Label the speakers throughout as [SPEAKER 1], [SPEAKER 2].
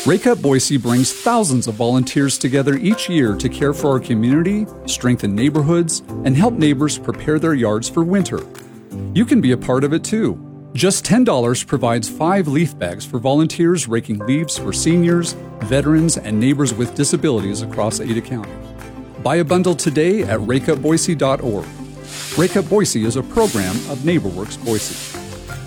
[SPEAKER 1] Rake Up Boise brings thousands of volunteers together each year to care for our community, strengthen neighborhoods, and help neighbors prepare their yards for winter. You can be a part of it too. Just $10 provides 5 leaf bags for volunteers raking leaves for seniors, veterans, and neighbors with disabilities across Ada County. Buy a bundle today at rakeupboise.org. Rake Up Boise is a program of NeighborWorks Boise.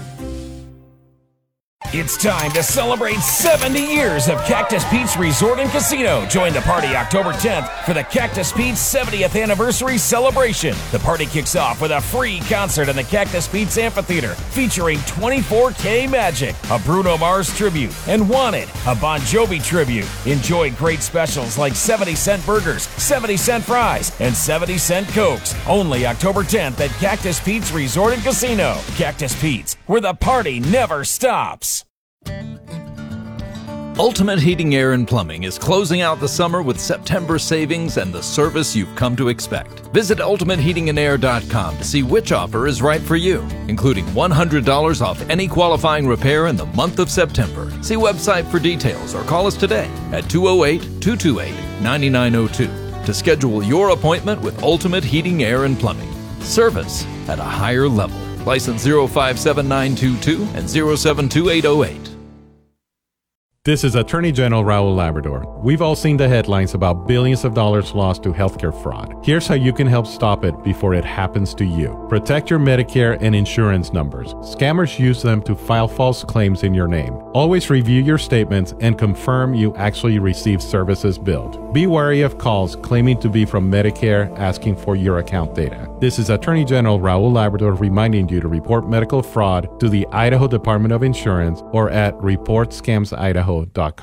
[SPEAKER 2] It's time to celebrate 70 years of Cactus Pete's Resort and Casino. Join the party October 10th for the Cactus Pete's 70th anniversary celebration. The party kicks off with a free concert in the Cactus Pete's Amphitheater featuring 24K Magic, a Bruno Mars tribute, and Wanted, a Bon Jovi tribute. Enjoy great specials like 70-cent burgers, 70-cent fries, and 70-cent Cokes. Only October 10th at Cactus Pete's Resort and Casino. Cactus Pete's, where the party never stops.
[SPEAKER 3] Ultimate Heating, Air, and Plumbing is closing out the summer with September savings and the service you've come to expect. Visit ultimateheatingandair.com to see which offer is right for you, including $100 off any qualifying repair in the month of September. See website for details or call us today at 208-228-9902 to schedule your appointment with Ultimate Heating, Air, and Plumbing. Service at a higher level. License 057922 and 072808.
[SPEAKER 4] This is Attorney General Raul Labrador. We've all seen the headlines about billions of dollars lost to healthcare fraud. Here's how you can help stop it before it happens to you. Protect your Medicare and insurance numbers. Scammers use them to file false claims in your name. Always review your statements and confirm you actually received services billed. Be wary of calls claiming to be from Medicare asking for your account data. This is Attorney General Raul Labrador reminding you to report medical fraud to the Idaho Department of Insurance or at reportscamsidaho.com.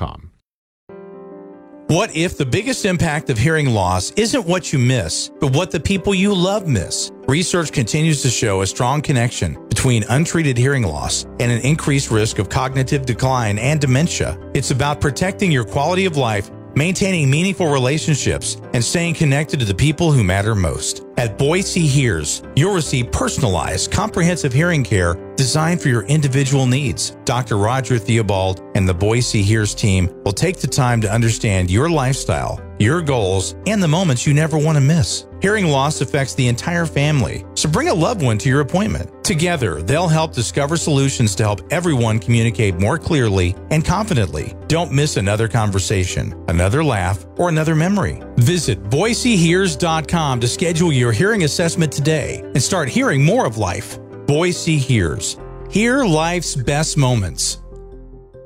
[SPEAKER 5] What if the biggest impact of hearing loss isn't what you miss, but what the people you love miss? Research continues to show a strong connection between untreated hearing loss and an increased risk of cognitive decline and dementia. It's about protecting your quality of life, maintaining meaningful relationships, and staying connected to the people who matter most. At Boise Hears, you'll receive personalized, comprehensive hearing care designed for your individual needs. Dr. Roger Theobald and the Boise Hears team will take the time to understand your lifestyle, your goals, and the moments you never want to miss. Hearing loss affects the entire family, so bring a loved one to your appointment. Together, they'll help discover solutions to help everyone communicate more clearly and confidently. Don't miss another conversation, another laugh, or another memory. Visit BoiseHears.com to schedule your hearing assessment today and start hearing more of life. Boise Hears. Hear life's best moments.